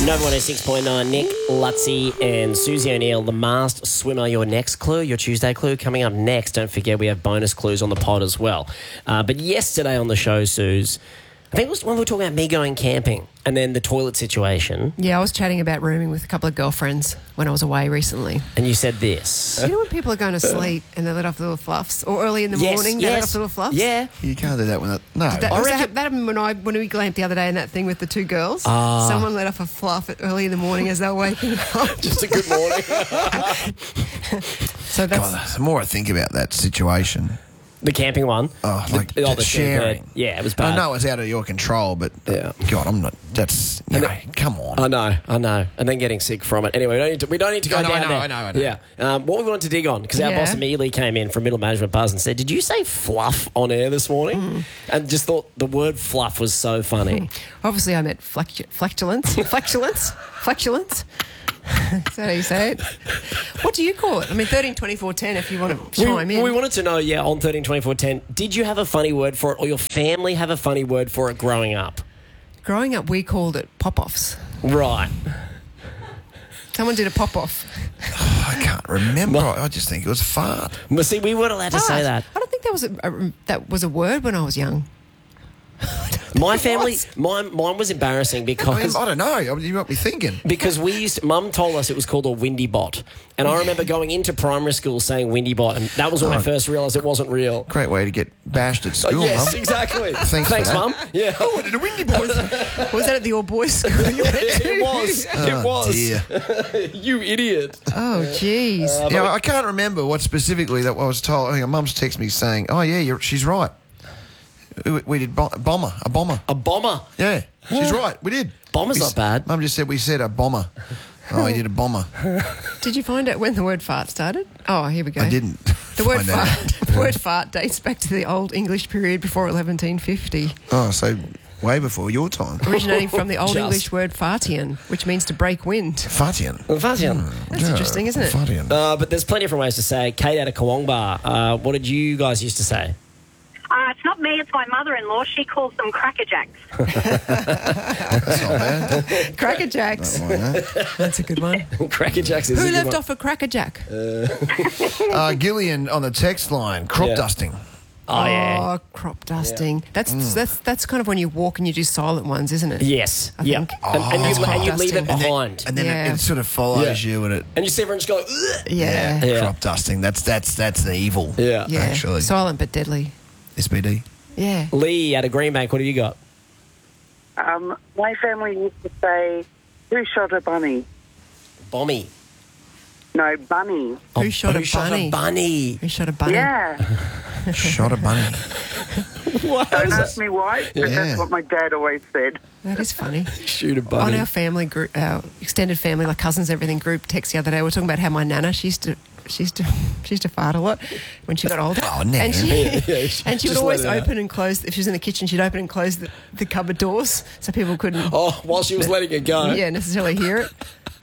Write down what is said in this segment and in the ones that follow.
Nova 106.9, Nick, Lutzy and Susie O'Neill, the masked swimmer, your next clue, your Tuesday clue coming up next. Don't forget we have bonus clues on the pod as well. But yesterday on the show, Suze, I think it was when we were talking about me going camping and then the toilet situation. Yeah, I was chatting about rooming with a couple of girlfriends when I was away recently. And you said this. You know when people are going to sleep and they let off little fluffs? Or early in the morning they let off little fluffs? Yeah. You can't do that when no. That happened when we glamped the other day in that thing with the two girls. Someone let off a fluff early in the morning as they were waking up. Just a good morning. So that's... God, the more I think about that situation... The camping one. The sharing. Yeah, it was bad. I know it's out of your control, but God, I'm not. That's come on. I know. And then getting sick from it. Anyway, we don't need to go down there. I know. Yeah. What we wanted to dig on, because our boss immediately came in from Middle Management Buzz and said, "Did you say fluff on air this morning?" And just thought the word fluff was so funny. Obviously, I meant flatulence. Flatulence. Is that how you say it? What do you call it? I mean, 13, 24, 10 if you want to chime in. We wanted to know, on 13, 24, 10, did you have a funny word for it or your family have a funny word for it growing up? Growing up, we called it pop-offs. Right. Someone did a pop-off. I can't remember. I just think it was fart. But see, we weren't allowed to say that. I don't think that was a word when I was young. My family, mine was embarrassing because... I don't know. You might be thinking. Because Mum told us it was called a windy bot. And I remember going into primary school saying windy bot, and that was when I first realised it wasn't real. Great way to get bashed at school, yes, Mum. Exactly. Thanks Mum. Yeah. Oh, I did a windy bot. Was that at the all-boys school you went to? It was. It was. Dear. You idiot. Oh, jeez. I can't remember what specifically that I was told. I think Mum's texted me saying, "Oh yeah, she's right. We did a bomber. A bomber? Yeah, she's right. We did. Bomber's not bad. Mum just said we said a bomber. Oh, he did a bomber. Did you find out when the word fart started? Oh, here we go. I didn't. The word fart dates back to the Old English period before 1150. Oh, so way before your time. Originating from the Old English word fartian, which means to break wind. Fartian. That's interesting, isn't it? Fartian. But there's plenty of different ways to say it. Kate out of Kawongbar, what did you guys used to say? It's not me, it's my mother-in-law. She calls them Cracker Jacks. That's not bad. Cracker Jacks. That's a good one. Cracker Jacks is Who a good left one. off a Cracker Jack? Gillian on the text line, crop dusting. Oh, yeah. Oh, crop dusting. That's kind of when you walk and you do silent ones, isn't it? Yes. I think. And you leave it dusting. behind. And then it sort of follows you, and And you see everyone just go, ugh. Yeah. crop dusting. That's the evil. Yeah. Actually. Silent but deadly. SBD. Yeah. Lee out of Greenbank, what have you got? My family used to say, "Who shot a bunny?" Bommy. No, bunny. Who shot a bunny? bunny? Who shot a bunny? Yeah. Shot a bunny. What? Don't ask me why, but that's what my dad always said. That is funny. Shoot a bunny. On our family group, our extended family, like cousins, everything group text the other day, we were talking about how my nana, she used to fart a lot when she got older. Oh, Nana. And she would Just always let it out. open and close, if she was in the kitchen, she'd open and close the cupboard doors so people couldn't While she was letting it go. necessarily hear it.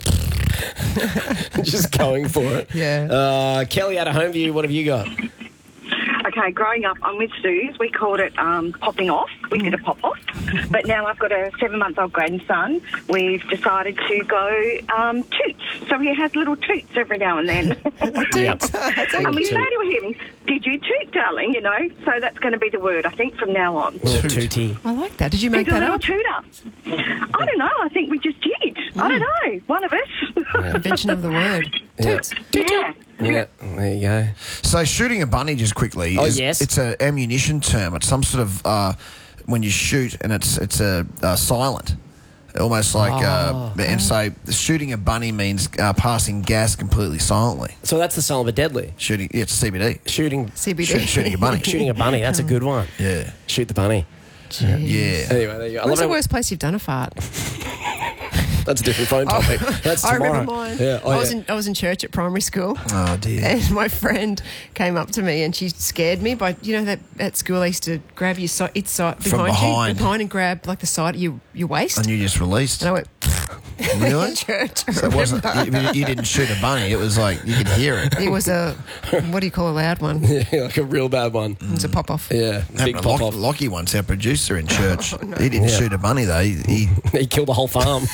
Just going for it. Yeah. Kelly out of Homeview, what have you got? Okay, growing up, I'm with Suze. We called it popping off. We did a pop-off. But now I've got a 7-month-old grandson. We've decided to go toots. So he has little toots every now and then. Toots. And we say to him, "Did you toot, darling?" You know, so that's going to be the word, I think, from now on. Little tootie. I like that. Did you make He's a that little up? tooter. I don't know. I think we just did. I don't know. One of us. Invention of the word. Toots. Yeah. Yeah, there you go. So shooting a bunny, just quickly. Yes. It's an ammunition term. It's some sort of when you shoot and it's silent, almost like. And so shooting a bunny means passing gas completely silently. So that's the silent but deadly. Shooting, it's CBD. Shooting CBD. Shooting a bunny. Shooting a bunny, that's a good one. Yeah. Shoot the bunny. Yeah. Anyway, there you go. What's the worst place you've done a fart? That's a different phone topic. That's I tomorrow. remember mine. Yeah. I was in church at primary school. Oh dear. And my friend came up to me and she scared me by, you know, that at school they used to grab your behind behind. and grab like the side of your waist. And you just released. And I went, Really? Church. So it wasn't, you didn't shoot a bunny. It was like you could hear it. It was a, what do you call a loud one? Yeah, like a real bad one. It was a pop-off. Yeah, big pop off. Lockie once, our producer in church. He didn't shoot a bunny though. He He killed the whole farm.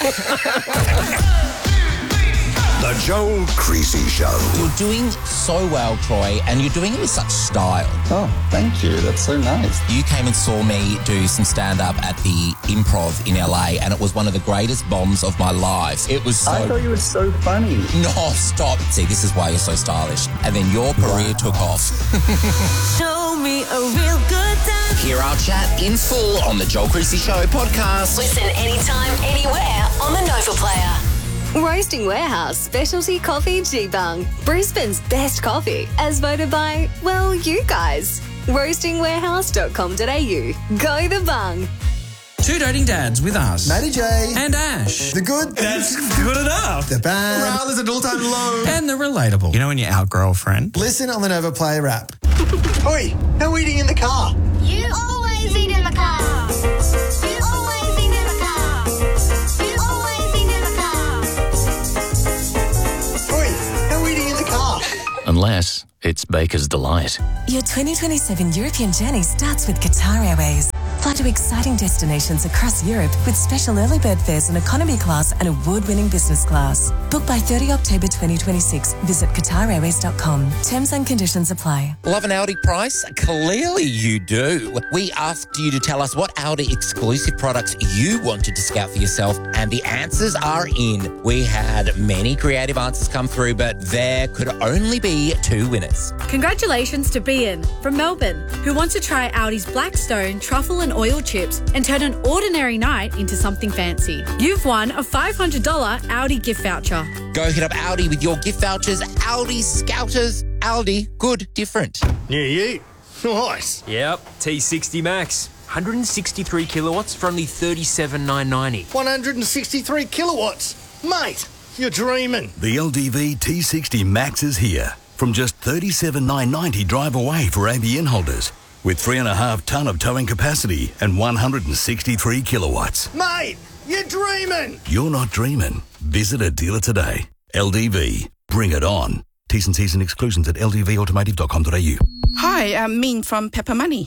The Joel Creasy Show. You're doing so well, Troy, and you're doing it with such style. Oh, thank you. That's so nice. You came and saw me do some stand-up at the Improv in LA, and it was one of the greatest bombs of my life. It was so... I thought you were so funny. No, stop. See, this is why you're so stylish. And then your career took off. Show me a real good time. Hear our chat in full on the Joel Creasy Show podcast. Listen anytime, anywhere on the Nova Player. Roasting Warehouse Specialty Coffee G-Bung. Brisbane's best coffee, as voted by, well, you guys. roastingwarehouse.com.au. Go the bung. Two Doting Dads with us. Matty J. And Ash. The good. That's good enough. The bad. Ral is an all-time low. And the relatable. You know when you're out girlfriend? Listen on the Nova Player app. Oi, no eating in the car. You always eat in the car. You always eat in the car. You always eat in the car. Oi, no eating in the car. Unless it's Baker's Delight. Your 2027 European journey starts with Qatar Airways. Fly to exciting destinations across Europe with special early bird fares in economy class and award-winning business class. Book by 30 October 2026. Visit QatarAirways.com. Terms and conditions apply. Love an Audi price? Clearly you do. We asked you to tell us what Audi exclusive products you wanted to scout for yourself, and the answers are in. We had many creative answers come through, but there could only be 2 winners. Congratulations to Bian from Melbourne, who wants to try Audi's Blackstone truffle and oil chips and turn an ordinary night into something fancy. You've won a $500 Audi gift voucher. Go hit up Audi with your gift vouchers. Audi Scouters. Audi, good, different. Yeah, you. Nice. Yep, T60 Max. 163 kilowatts for only $37,990. 163 kilowatts. Mate, you're dreaming. The LDV T60 Max is here. From just $37,990 drive away for ABN holders. With 3.5 tonne of towing capacity and 163 kilowatts. Mate, you're dreaming. You're not dreaming. Visit a dealer today. LDV. Bring it on. T's and C's and exclusions at ldvautomotive.com.au. Hi, I'm Min from Pepper Money.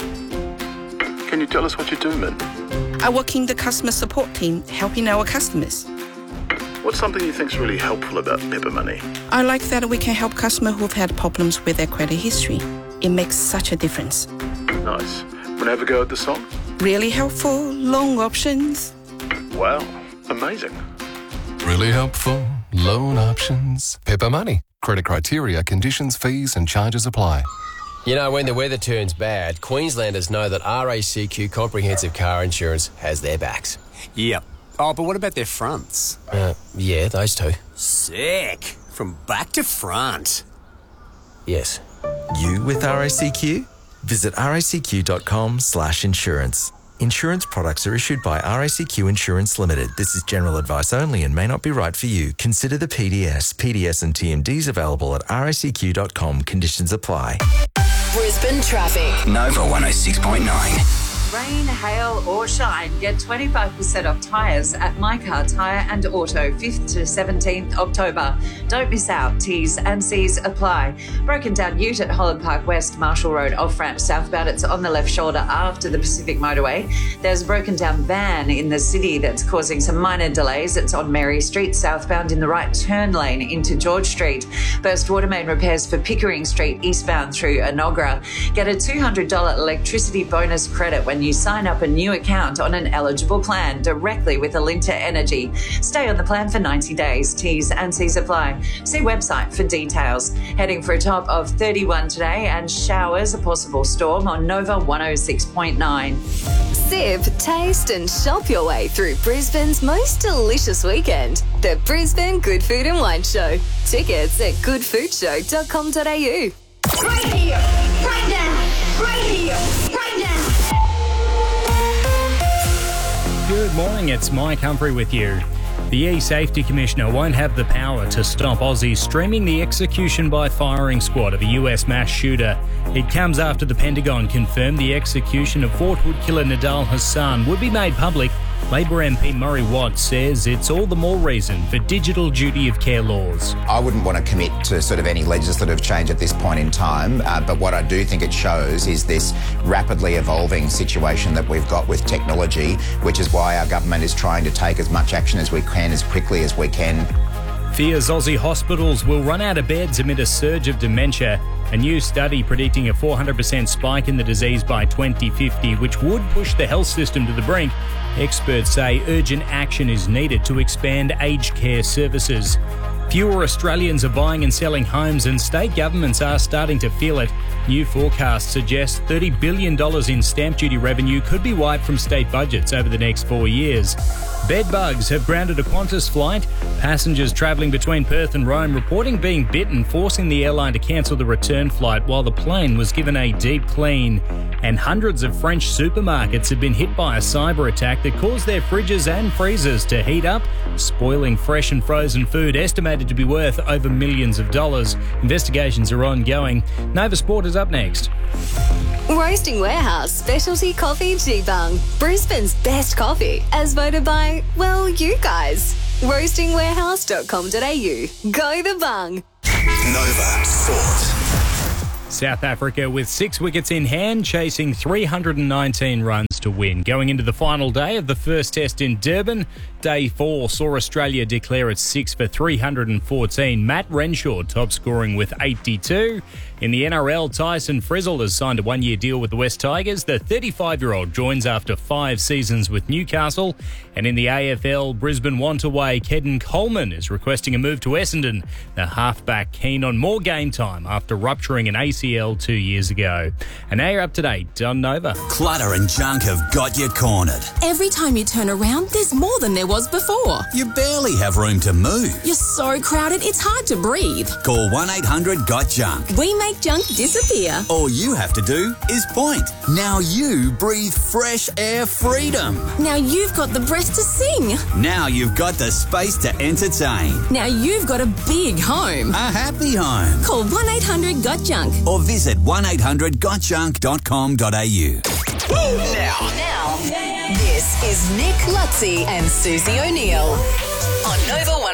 Can you tell us what you do, Min? I work in the customer support team, helping our customers. What's something you think's really helpful about Pepper Money? I like that we can help customers who've had problems with their credit history. It makes such a difference. Nice. Want to have a go at the song? Really helpful, loan options. Wow, amazing. Really helpful, loan options. Pepper Money. Credit criteria, conditions, fees and charges apply. You know, when the weather turns bad, Queenslanders know that RACQ Comprehensive Car Insurance has their backs. Yep. Oh, but what about their fronts? Yeah, those two. Sick. From back to front. Yes. You with RACQ? Visit racq.com/insurance. Insurance products are issued by RACQ Insurance Limited. This is general advice only and may not be right for you. Consider the PDS. PDS and TMDs available at racq.com. Conditions apply. Brisbane traffic. Nova 106.9. Rain, hail or shine, get 25% off tyres at My Car Tyre and Auto, 5th to 17th October. Don't miss out. T's and C's apply. Broken down ute at Holland Park West, Marshall Road, off-ramp southbound. It's on the left shoulder after the Pacific Motorway. There's a broken down van in the city that's causing some minor delays. It's on Mary Street, southbound in the right turn lane into George Street. Burst water main repairs for Pickering Street, eastbound through Enoggera. Get a $200 electricity bonus credit when you sign up a new account on an eligible plan directly with Alinta Energy. Stay on the plan for 90 days. T's and C's apply. See website for details. Heading for a top of 31 today and showers, a possible storm on Nova 106.9. Sip, taste and shop your way through Brisbane's most delicious weekend. The Brisbane Good Food and Wine Show. Tickets at goodfoodshow.com.au. Right here, right now, right here, right now. Good morning, it's Mike Humphrey with you. The E-Safety Commissioner won't have the power to stop Aussies streaming the execution by firing squad of a US mass shooter. It comes after the Pentagon confirmed the execution of Fort Hood killer Nidal Hassan would be made public Labor MP Murray Watt says it's all the more reason for digital duty of care laws. I wouldn't want to commit to sort of any legislative change at this point in time, but what I do think it shows is this rapidly evolving situation that we've got with technology, which is why our government is trying to take as much action as we can, as quickly as we can. Fears Aussie hospitals will run out of beds amid a surge of dementia. A new study predicting a 400% spike in the disease by 2050, which would push the health system to the brink. Experts say urgent action is needed to expand aged care services. Fewer Australians are buying and selling homes, and state governments are starting to feel it. New forecasts suggest $30 billion in stamp duty revenue could be wiped from state budgets over the next 4 years. Bed bugs have grounded a Qantas flight. Passengers travelling between Perth and Rome reporting being bitten, forcing the airline to cancel the return flight while the plane was given a deep clean. And hundreds of French supermarkets have been hit by a cyber attack that caused their fridges and freezers to heat up, spoiling fresh and frozen food estimated to be worth over millions of dollars. Investigations are ongoing. Nova Sport is up next. Roasting Warehouse Specialty Coffee G-Bung. Brisbane's best coffee, as voted by, well, you guys. roastingwarehouse.com.au. Go the bung. Nova Sport. South Africa with 6 wickets in hand, chasing 319 runs to win. Going into the final day of the first test in Durban, day 4 saw Australia declare its 6 for 314. Matt Renshaw top scoring with 82. In the NRL, Tyson Frizzle has signed a 1-year deal with the West Tigers. The 35-year-old joins after 5 seasons with Newcastle. And in the AFL, Brisbane want away, Kedden Coleman is requesting a move to Essendon. The halfback keen on more game time after rupturing an ACL 2 years ago. And now you're up to date on Nova. Clutter and junk have got you cornered. Every time you turn around, there's more than there was before. You barely have room to move. You're so crowded, it's hard to breathe. Call 1-800-GOT-JUNK. We make junk disappear. All you have to do is point. Now you breathe fresh air freedom. Now you've got the breath to sing. Now you've got the space to entertain. Now you've got a big home. A happy home. Call 1-800-GOT-JUNK. Or visit 1-800-GOTJUNK.com.au. Now, this is Nick Lutzi and Susie O'Neill on Nova 101.